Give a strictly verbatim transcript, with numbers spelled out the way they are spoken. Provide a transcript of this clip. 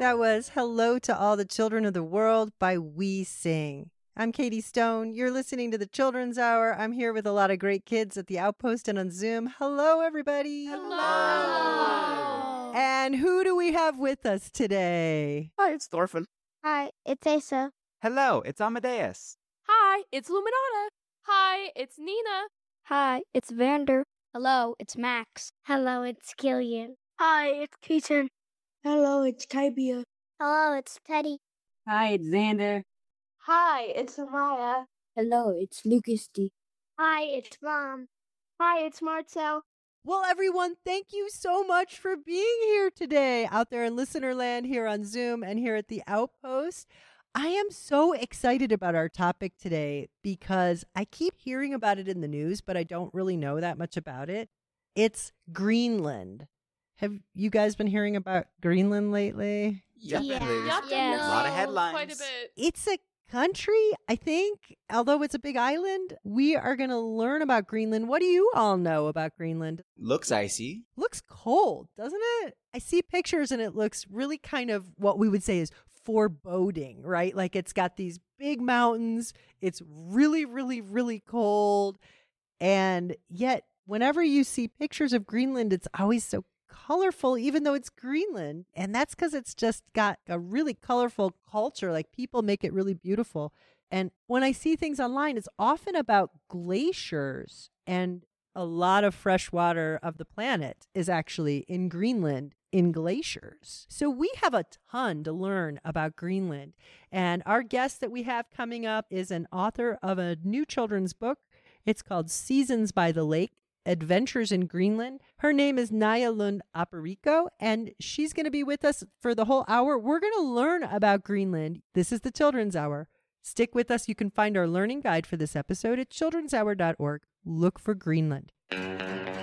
That was Hello to All the Children of the World by We Sing. I'm Katie Stone. You're listening to the Children's Hour. I'm here with a lot of great kids at the Outpost and on Zoom. Hello, everybody. Hello. And who do we have with us today? Hi, it's Thorfinn. Hi, it's Asa. Hello, it's Amadeus. Hi, it's Luminata. Hi, it's Nina. Hi, it's Vander. Hello, it's Max. Hello, it's Killian. Hi, it's Keaton. Hello, it's Kybia. Hello, it's Teddy. Hi, it's Xander. Hi, it's Amaya. Hello, it's Lucas D. Hi, it's Mom. Hi, it's Marcel. Well, everyone, thank you so much for being here today out there in listener land, here on Zoom and here at the Outpost. I am so excited about our topic today because I keep hearing about it in the news, but I don't really know that much about it. It's Greenland. Have you guys been hearing about Greenland lately? Definitely. Yeah. Yes. A lot of headlines. Quite a bit. It's a country, I think, although it's a big island. We are going to learn about Greenland. What do you all know about Greenland? Looks icy. Looks cold, doesn't it? I see pictures and it looks really kind of what we would say is foreboding, right? Like it's got these big mountains. It's really, really, really cold. And yet, whenever you see pictures of Greenland, it's always so colorful, even though it's Greenland. And that's because it's just got a really colorful culture. Like people make it really beautiful. And when I see things online, it's often about glaciers, and a lot of fresh water of the planet is actually in Greenland in glaciers. So we have a ton to learn about Greenland. And our guest that we have coming up is an author of a new children's book. It's called Seasons by the Lake: Adventures in Greenland. Her name is Naya Lund Aparico, and she's going to be with us for the whole hour. We're going to learn about Greenland. This is the Children's Hour. Stick with us. You can find our learning guide for this episode at children's hour dot org. Look for Greenland.